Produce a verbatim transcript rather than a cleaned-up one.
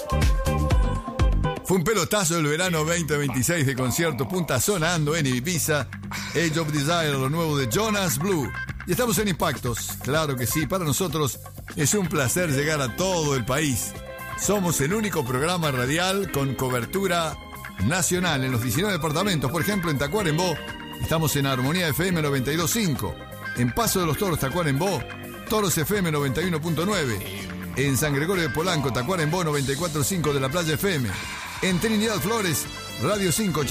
Fue un pelotazo del verano veinte veintiséis de concierto punta sonando en Ibiza, Age of Desire, lo nuevo de Jonas Blue. Y estamos en Impactos, claro que sí, para nosotros es un placer llegar a todo el país. Somos el único programa radial con cobertura nacional en los diecinueve departamentos. Por ejemplo, en Tacuarembó estamos en Armonía F M noventa y dos punto cinco. En Paso de los Toros, Tacuarembó, Toros F M noventa y uno punto nueve. En San Gregorio de Polanco, Tacuarembó noventa y cuatro punto cinco de la Playa F M. En Trinidad Flores, Radio cinco.